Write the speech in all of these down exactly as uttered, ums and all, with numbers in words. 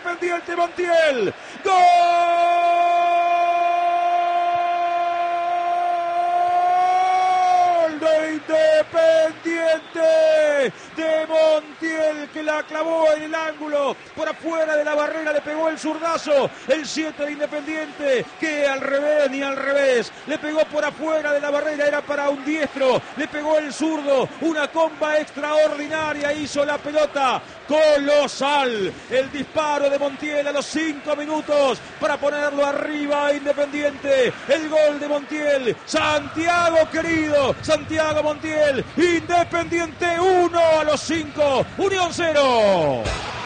Independiente Montiel. ¡Gol de Independiente! De Montiel, que la clavó en el ángulo, por afuera de la barrera, le pegó el zurdazo, el siete de Independiente, que al revés ni al revés, le pegó por afuera de la barrera, era para un diestro, le pegó el zurdo, una comba extraordinaria, hizo la pelota colosal, el disparo de Montiel a los cinco minutos para ponerlo arriba a Independiente, el gol de Montiel, Santiago querido, Santiago Montiel, Independiente uno a los cinco, Unión cero.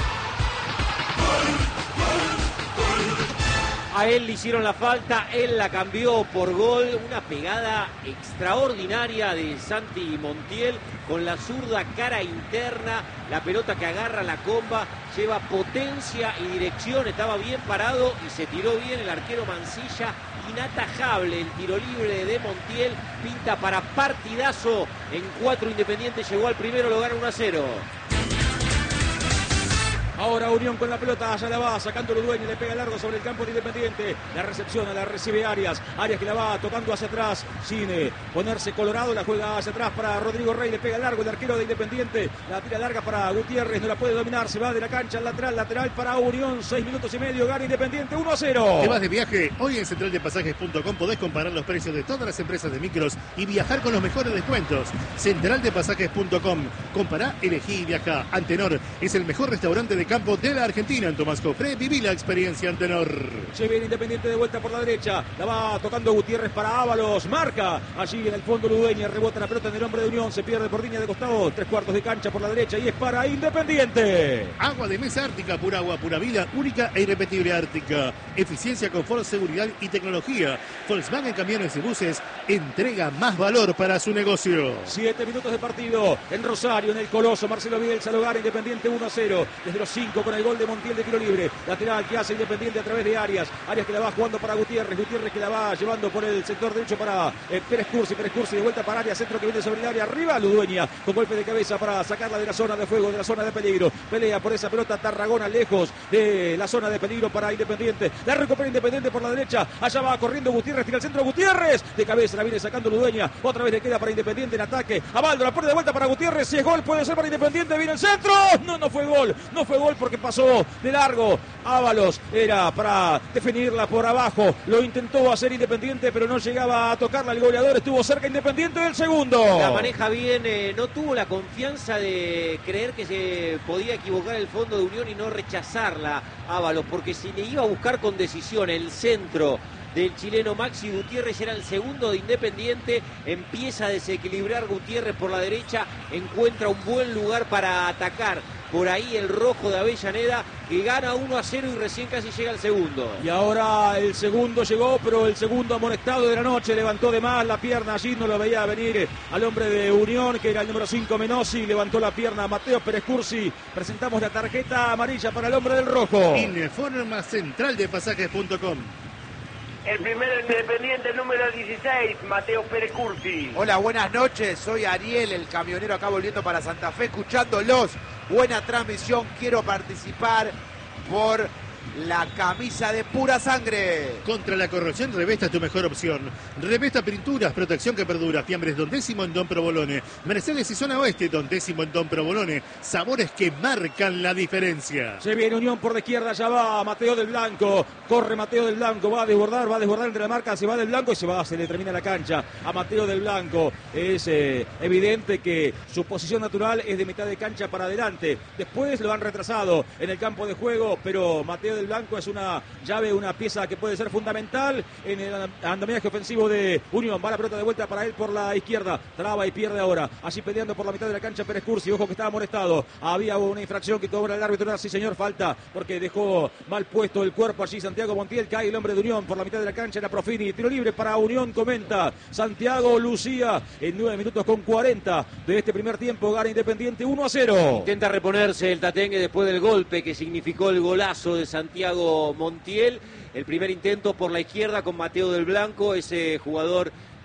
A él le hicieron la falta, él la cambió por gol, una pegada extraordinaria de Santi Montiel con la zurda cara interna, la pelota que agarra la comba, lleva potencia y dirección, estaba bien parado y se tiró bien el arquero Mancilla, inatajable el tiro libre de Montiel, pinta para partidazo, en cuatro Independiente llegó al primero, lo gana uno a cero. Ahora Unión con la pelota, allá la va, sacando el dueño, le pega largo sobre el campo de Independiente. La recepciona, la recibe Arias. Arias que la va tocando hacia atrás, sin eh, ponerse colorado, la juega hacia atrás para Rodrigo Rey, le pega largo el arquero de Independiente. La tira larga para Gutiérrez, no la puede dominar, se va de la cancha al lateral, lateral para Unión. Seis minutos y medio, gana Independiente uno a cero. ¿Te vas de viaje? Hoy en central de pasajes punto com podés comparar los precios de todas las empresas de micros y viajar con los mejores descuentos. central de pasajes punto com. Compará, elegí y viaja. Antenor es el mejor restaurante de campo de la Argentina. En Tomás Cofré, viví la experiencia Antenor. Se viene Independiente de vuelta por la derecha, la va tocando Gutiérrez para Ábalos, marca allí en el fondo Ludueña, rebota la pelota en el hombre de Unión, se pierde por línea de costado, tres cuartos de cancha por la derecha y es para Independiente. Agua de mesa Ártica, pura agua, pura vida, única e irrepetible Ártica. Eficiencia, confort, seguridad y tecnología. Volkswagen Camiones y Buses entrega más valor para su negocio. Siete minutos de partido en Rosario, en el Coloso, Marcelo Bielsa lo gana Independiente uno a cero, desde los cinco con el gol de Montiel de tiro libre, lateral que hace Independiente a través de Arias, Arias que la va jugando para Gutiérrez, Gutiérrez que la va llevando por el sector derecho para eh, Pérez Cursi, Pérez Cursi de vuelta para Arias, centro que viene sobre el área, arriba Ludueña, con golpe de cabeza para sacarla de la zona de fuego, de la zona de peligro, pelea por esa pelota Tarragona lejos de la zona de peligro para Independiente, la recupera Independiente por la derecha, allá va corriendo Gutiérrez, tira el centro Gutiérrez, de cabeza la viene sacando Ludueña, otra vez le queda para Independiente en ataque, Abaldo la pone de vuelta para Gutiérrez, si es gol puede ser para Independiente, viene el centro, no, no fue gol, no fue gol porque pasó de largo, Ábalos era para definirla por abajo, lo intentó hacer Independiente pero no llegaba a tocarla, el goleador estuvo cerca Independiente del segundo. La maneja bien, eh, no tuvo la confianza de creer que se podía equivocar el fondo de Unión y no rechazarla Ábalos, porque si le iba a buscar con decisión el centro del chileno Maxi Gutiérrez, era el segundo de Independiente, empieza a desequilibrar Gutiérrez por la derecha, encuentra un buen lugar para atacar. Por ahí el rojo de Avellaneda que gana uno a cero y recién casi llega el segundo. Y ahora el segundo llegó, pero el segundo amonestado de la noche levantó de más la pierna, allí no lo veía venir al hombre de Unión, que era el número cinco Menossi, levantó la pierna Mateo Pérez Cursi. Presentamos la tarjeta amarilla para el hombre del rojo. Informa central de pasajes punto com. El primero Independiente, número dieciséis, Mateo Pérez Cursi. Hola, buenas noches, soy Ariel, el camionero acá volviendo para Santa Fe, escuchándolos. Buena transmisión, quiero participar por la camisa de pura sangre. Contra la corrosión, Revesta es tu mejor opción. Revesta Pinturas, protección que perdura. Fiambres Don Décimo en Don Provolone. Mercedes y Zona Oeste, Don Décimo en Don Provolone. Sabores que marcan la diferencia. Se viene Unión por la izquierda, ya va Mateo del Blanco. Corre Mateo del Blanco, va a desbordar, va a desbordar entre la marca, se va del Blanco y se va, se le termina la cancha a Mateo del Blanco. Es eh, evidente que su posición natural es de mitad de cancha para adelante. Después lo han retrasado en el campo de juego, pero Mateo del Blanco es una llave, una pieza que puede ser fundamental en el andamiaje ofensivo de Unión. Va la pelota de vuelta para él por la izquierda, traba y pierde ahora, allí peleando por la mitad de la cancha Pérez Cursi, ojo que estaba molestado, había una infracción que cobra el árbitro, sí señor, falta porque dejó mal puesto el cuerpo allí Santiago Montiel, cae el hombre de Unión por la mitad de la cancha, era Profini, tiro libre para Unión, comenta Santiago Lucía, en nueve minutos con cuarenta de este primer tiempo, gana Independiente uno a cero. Intenta reponerse el Tatengue después del golpe que significó el golazo de Santiago Montiel. El primer intento por la izquierda con Mateo del Blanco, ese jugador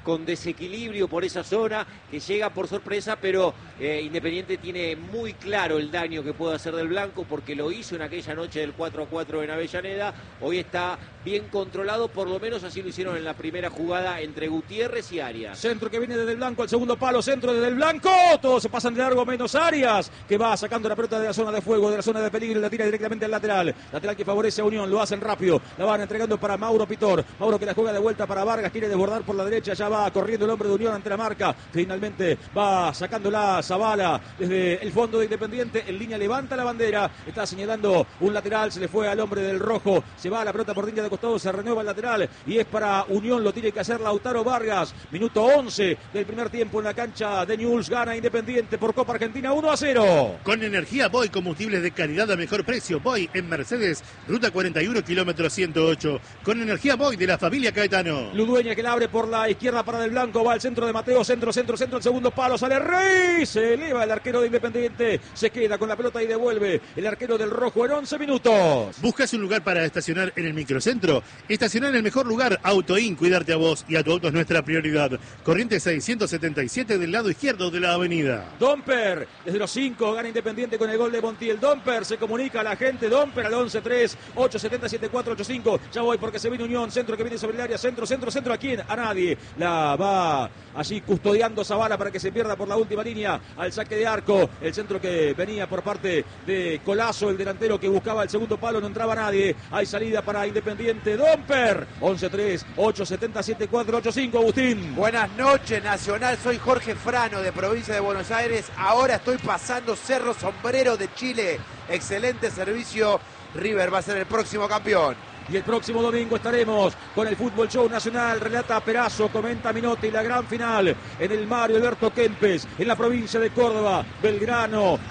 con desequilibrio por esa zona, que llega por sorpresa, pero eh, Independiente tiene muy claro el daño que puede hacer del blanco, porque lo hizo en aquella noche del cuatro a cuatro en Avellaneda. Hoy está bien controlado, por lo menos así lo hicieron en la primera jugada entre Gutiérrez y Arias. Centro que viene desde el blanco al segundo palo, centro desde el blanco, todos se pasan de largo menos Arias, que va sacando la pelota de la zona de fuego, de la zona de peligro, y la tira directamente al lateral, lateral que favorece a Unión, lo hacen rápido, la van entregando para Mauro Pitor, Mauro que la juega de vuelta para Vargas, quiere desbordar por la derecha, ya va corriendo el hombre de Unión ante la marca, finalmente va sacándola Zavala desde el fondo de Independiente, en línea levanta la bandera, está señalando un lateral, se le fue al hombre del rojo, se va la pelota por línea de costado, se renueva el lateral y es para Unión, lo tiene que hacer Lautaro Vargas, minuto once del primer tiempo en la cancha de Newell's, gana Independiente por Copa Argentina uno a cero. Con energía Boy, combustibles de calidad a mejor precio. Boy en Mercedes, ruta cuarenta y uno, kilómetro ciento ocho. Con energía Boy de la familia Caetano. Ludueña que la abre por la izquierda para Del Blanco, va al centro de Mateo, centro, centro, centro, el segundo palo, sale Rey, se eleva el arquero de Independiente, se queda con la pelota y devuelve el arquero del rojo en once minutos. ¿Buscas un lugar para estacionar en el microcentro? Estacionar en el mejor lugar, Autoin, cuidarte a vos y a tu auto es nuestra prioridad. Corrientes seiscientos setenta y siete del lado izquierdo de la avenida. Domper, desde los cinco, gana Independiente con el gol de Montiel. Domper, se comunica a la gente, Domper al once tres, ocho siete siete cuatro ocho cinco. Ya voy porque se viene Unión, centro que viene sobre el área, centro, centro, centro. ¿A quién? A nadie. La va allí custodiando Zavala para que se pierda por la última línea al saque de arco. El centro que venía por parte de Colazo, el delantero que buscaba el segundo palo, no entraba nadie. Hay salida para Independiente. Domper, once tres, ocho siete siete cuatro ocho cinco. Agustín. Buenas noches, Nacional. Soy Jorge Frano, de provincia de Buenos Aires. Ahora estoy pasando Cerro Sombrero de Chile. Excelente servicio. River va a ser el próximo campeón. Y el próximo domingo estaremos con el Fútbol Show Nacional. Relata Perazo, comenta Minotti, la gran final en el Mario Alberto Kempes, en la provincia de Córdoba. Belgrano